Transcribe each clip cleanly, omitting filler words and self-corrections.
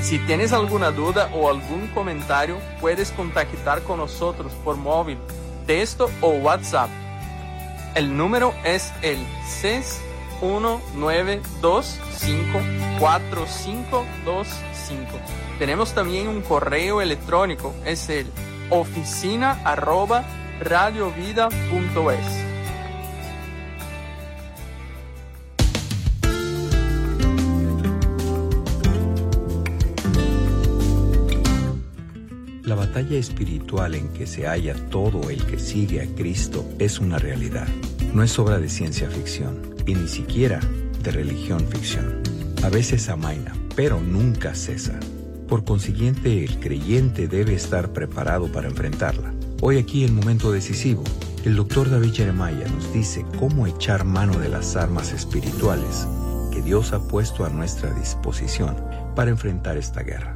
Si tienes alguna duda o algún comentario, puedes contactar con nosotros por móvil, texto o WhatsApp. El número es el 6192545525. Tenemos también un correo electrónico, es el oficina@radiovida.es. La batalla espiritual en que se halla todo el que sigue a Cristo es una realidad. No es obra de ciencia ficción y ni siquiera de religión ficción. A veces amaina, pero nunca cesa. Por consiguiente, el creyente debe estar preparado para enfrentarla. Hoy aquí en Momento Decisivo, el Dr. David Jeremiah nos dice cómo echar mano de las armas espirituales que Dios ha puesto a nuestra disposición para enfrentar esta guerra.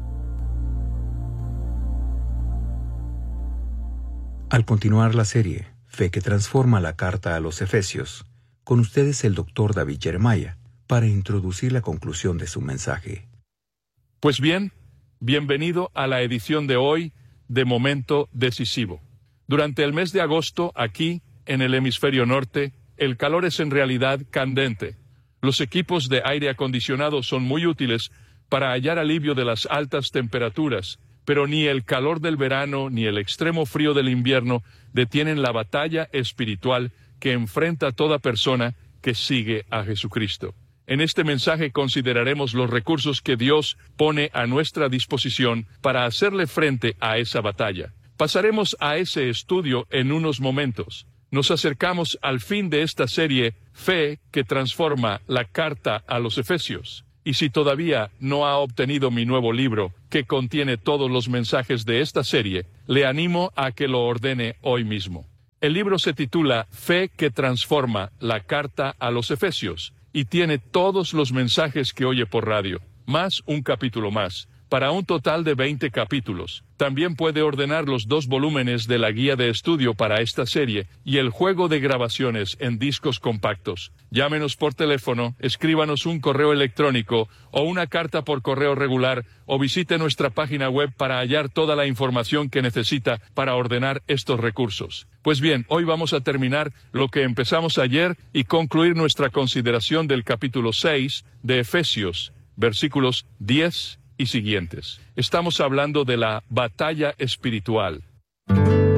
Al continuar la serie Fe que transforma, la carta a los Efesios, con ustedes el Dr. David Jeremiah para introducir la conclusión de su mensaje. Pues bien, bienvenido a la edición de hoy de Momento Decisivo. Durante el mes de agosto, aquí, en el hemisferio norte, el calor es en realidad candente. Los equipos de aire acondicionado son muy útiles para hallar alivio de las altas temperaturas, pero ni el calor del verano ni el extremo frío del invierno detienen la batalla espiritual que enfrenta toda persona que sigue a Jesucristo. En este mensaje consideraremos los recursos que Dios pone a nuestra disposición para hacerle frente a esa batalla. Pasaremos a ese estudio en unos momentos. Nos acercamos al fin de esta serie Fe que transforma, la carta a los Efesios. Y si todavía no ha obtenido mi nuevo libro, que contiene todos los mensajes de esta serie, le animo a que lo ordene hoy mismo. El libro se titula Fe que transforma, la carta a los Efesios, y tiene todos los mensajes que oye por radio, más un capítulo más, para un total de 20 capítulos. También puede ordenar los 2 volúmenes de la guía de estudio para esta serie y el juego de grabaciones en discos compactos. Llámenos por teléfono, escríbanos un correo electrónico o una carta por correo regular o visite nuestra página web para hallar toda la información que necesita para ordenar estos recursos. Pues bien, hoy vamos a terminar lo que empezamos ayer y concluir nuestra consideración del capítulo 6 de Efesios, versículos 10 y siguientes. Estamos hablando de la batalla espiritual.